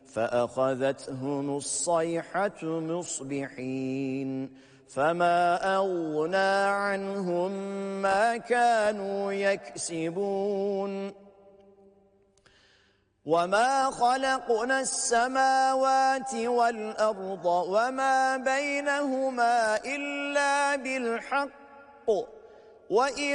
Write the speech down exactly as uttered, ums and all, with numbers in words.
فأخذتهم الصيحة مصبحين فما أغنى عنهم ما كانوا يكسبون وما خلقنا السماوات والأرض وما بينهما إلا بالحق وإن